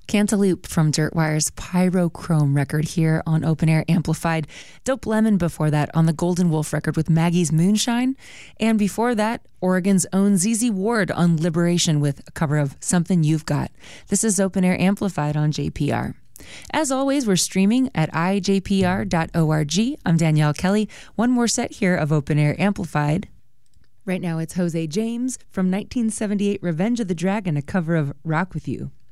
Cantaloupe from Dirtwire's Pyrochrome record here on Open Air Amplified. Dope Lemon before that on the Golden Wolf record with Maggie's Moonshine. And before that, Oregon's own ZZ Ward on Liberation with a cover of Something You've Got. This is Open Air Amplified on JPR. As always, we're streaming at ijpr.org. I'm Danielle Kelly. One more set here of Open Air Amplified. Right now it's Jose James from 1978 Revenge of the Dragon, a cover of Rock With You.